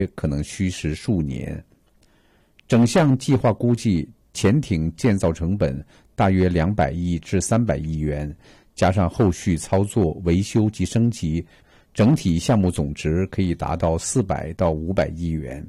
可能需时数年。整项计划估计潜艇建造成本大约200亿至300亿元，加上后续操作、维修及升级，整体项目总值可以达到400到500亿元。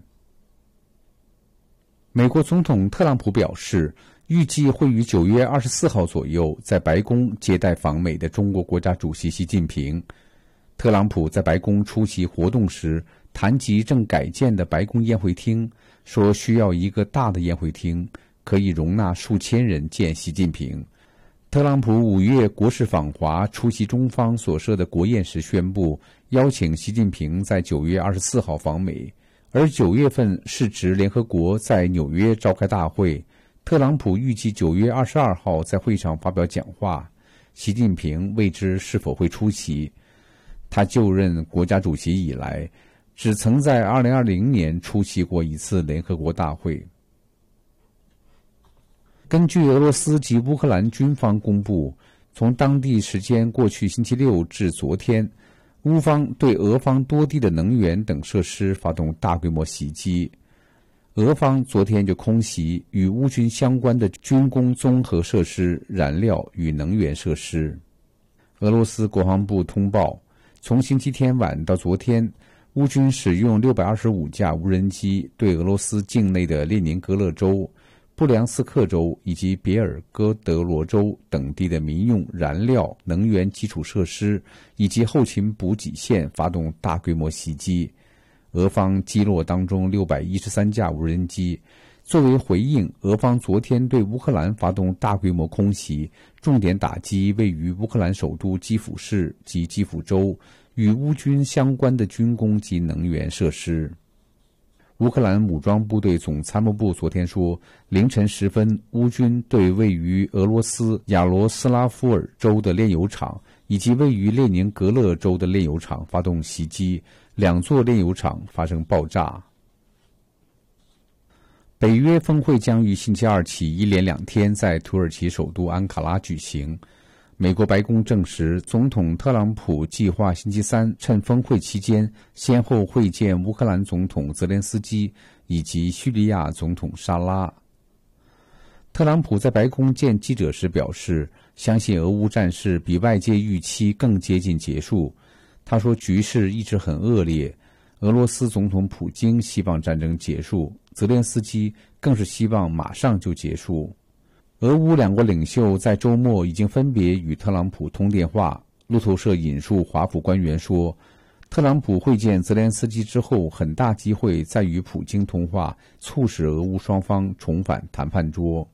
美国总统特朗普表示，预计会于9月24号左右在白宫接待访美的中国国家主席习近平。特朗普在白宫出席活动时谈及正改建的白宫宴会厅，说需要一个大的宴会厅，可以容纳数千人见习近平。特朗普5月国事访华出席中方所设的国宴时宣布，邀请习近平在9月24号访美，而9月份是指联合国在纽约召开大会，特朗普预计9月22号在会上发表讲话，习近平未知是否会出席。他就任国家主席以来，只曾在2020年出席过一次联合国大会。根据俄罗斯及乌克兰军方公布，从当地时间过去星期六至昨天，乌方对俄方多地的能源等设施发动大规模袭击。俄方昨天就空袭与乌军相关的军工综合设施、燃料与能源设施。俄罗斯国防部通报，从星期天晚到昨天，乌军使用625架无人机对俄罗斯境内的列宁格勒州、布良斯克州以及别尔哥德罗州等地的民用燃料、能源基础设施以及后勤补给线发动大规模袭击。俄方击落当中613架无人机。作为回应，俄方昨天对乌克兰发动大规模空袭，重点打击位于乌克兰首都基辅市及基辅州与乌军相关的军工及能源设施。乌克兰武装部队总参谋部昨天说，凌晨时分，乌军对位于俄罗斯亚罗斯拉夫尔州的炼油厂以及位于列宁格勒州的炼油厂发动袭击，2座炼油厂发生爆炸。北约峰会将于星期二起一连2天在土耳其首都安卡拉举行。美国白宫证实，总统特朗普计划星期三趁峰会期间先后会见乌克兰总统泽连斯基以及叙利亚总统沙拉。特朗普在白宫见记者时表示，相信俄乌战事比外界预期更接近结束。他说，局势一直很恶劣，俄罗斯总统普京希望战争结束，泽连斯基更是希望马上就结束。俄乌2国领袖在周末已经分别与特朗普通电话。路透社引述华府官员说，特朗普会见泽连斯基之后，很大机会再与普京通话，促使俄乌双方重返谈判桌。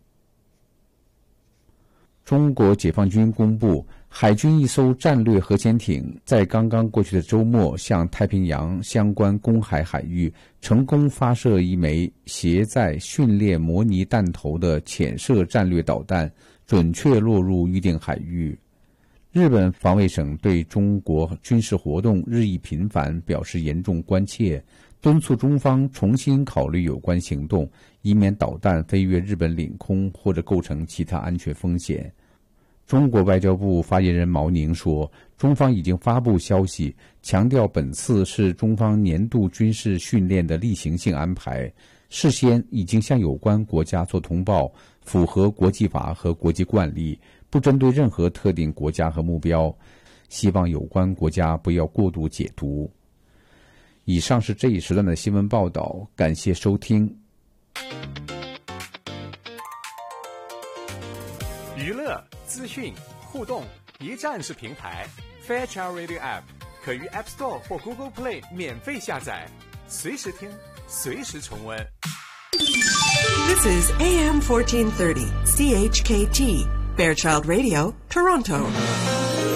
中国解放军公布，海军一艘战略核潜艇在刚刚过去的周末向太平洋相关公海海域成功发射一枚携载训练模拟弹头的潜射战略导弹，准确落入预定海域。日本防卫省对中国军事活动日益频繁表示严重关切，敦促中方重新考虑有关行动，以免导弹飞越日本领空或者构成其他安全风险。中国外交部发言人毛宁说，中方已经发布消息，强调本次是中方年度军事训练的例行性安排，事先已经向有关国家做通报，符合国际法和国际惯例，不针对任何特定国家和目标，希望有关国家不要过度解读。以上是这一时段的新闻报道，感谢收听。 娱乐、资讯、互动一站式平台 Fairchild Radio App 可于 App Store 或 Google Play 免费下载，随时听，随时重温。 This is AM 1430 CHKT Fairchild Radio, Toronto.